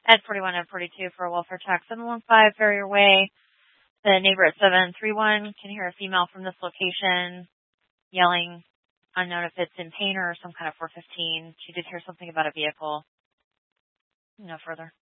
At 41 and 42 for a welfare check. 715 Farrier Way. The neighbor at 731 can hear a female from this location yelling, unknown if it's in pain or some kind of 415. She did hear something about a vehicle. No further.